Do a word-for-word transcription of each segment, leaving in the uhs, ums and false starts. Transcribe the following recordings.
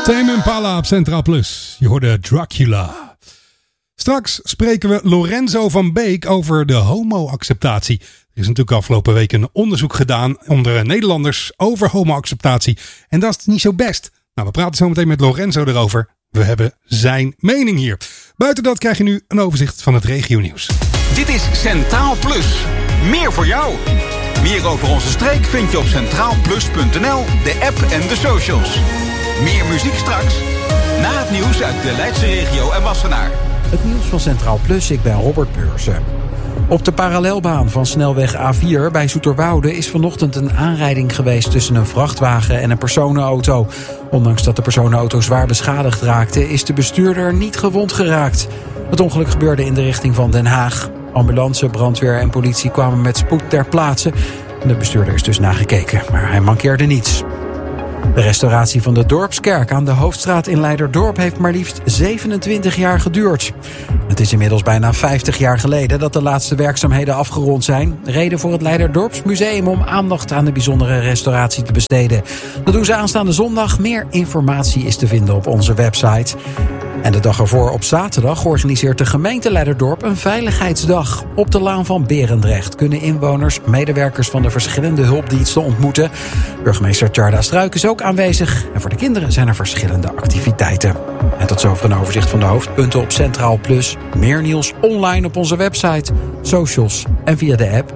Tame Impala op Centraal Plus. Je hoorde Dracula. Straks spreken we Lorenzo van Beek over de homo-acceptatie. Er is natuurlijk afgelopen week een onderzoek gedaan onder Nederlanders over homo-acceptatie. En dat is niet zo best. Nou, we praten zo meteen met Lorenzo erover. We hebben zijn mening hier. Buiten dat krijg je nu een overzicht van het regionieuws. Dit is Centraal Plus. Meer voor jou. Meer over onze streek vind je op centraal plus punt n l, de app en de socials. Meer muziek straks. Na het nieuws uit de Leidse regio en Wassenaar. Het nieuws van Centraal Plus, ik ben Robert Beurzen. Op de parallelbaan van snelweg A vier bij Zoeterwoude is vanochtend een aanrijding geweest tussen een vrachtwagen en een personenauto. Ondanks dat de personenauto zwaar beschadigd raakte, is de bestuurder niet gewond geraakt. Het ongeluk gebeurde in de richting van Den Haag. Ambulance, brandweer en politie kwamen met spoed ter plaatse. De bestuurder is dus nagekeken, maar hij mankeerde niets. De restauratie van de Dorpskerk aan de Hoofdstraat in Leiderdorp heeft maar liefst zevenentwintig jaar geduurd. Het is inmiddels bijna vijftig jaar geleden dat de laatste werkzaamheden afgerond zijn. Reden voor het Leiderdorpsmuseum om aandacht aan de bijzondere restauratie te besteden. Dat doen ze aanstaande zondag. Meer informatie is te vinden op onze website. En de dag ervoor op zaterdag organiseert de gemeente Leiderdorp een veiligheidsdag. Op de Laan van Berendrecht kunnen inwoners medewerkers van de verschillende hulpdiensten ontmoeten. Burgemeester Tjarda Struik is ook aanwezig. En voor de kinderen zijn er verschillende activiteiten. En tot zover een overzicht van de hoofdpunten op Centraal Plus. Meer nieuws online op onze website, socials en via de app.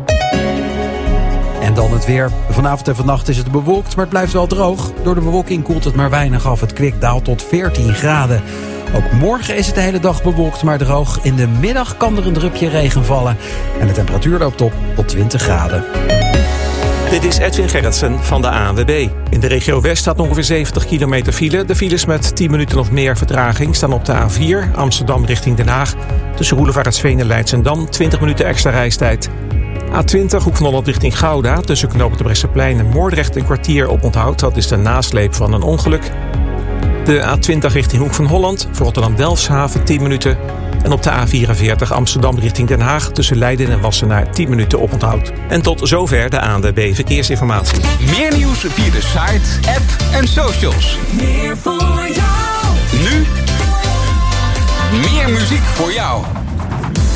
En dan het weer. Vanavond en vannacht is het bewolkt, maar het blijft wel droog. Door de bewolking koelt het maar weinig af. Het kwik daalt tot veertien graden. Ook morgen is het de hele dag bewolkt, maar droog. In de middag kan er een drupje regen vallen. En de temperatuur loopt op tot twintig graden. Dit is Edwin Gerritsen van de A N W B. In de regio West staat ongeveer zeventig kilometer file. De files met tien minuten of meer vertraging staan op de A vier, Amsterdam richting Den Haag. Tussen Roelevaretsveen en Leidsendam, twintig minuten extra reistijd. A twintig, Hoek van Holland richting Gouda. Tussen knooppunt de Bresseplein en Moordrecht een kwartier op onthoud. Dat is de nasleep van een ongeluk. De A twintig richting Hoek van Holland, voor Rotterdam-Delfshaven tien minuten. En op de A vierenveertig Amsterdam richting Den Haag tussen Leiden en Wassenaar tien minuten oponthoud. En tot zover de A N W B Verkeersinformatie. Meer nieuws via de site, app en socials. Meer voor jou. Nu meer muziek voor jou.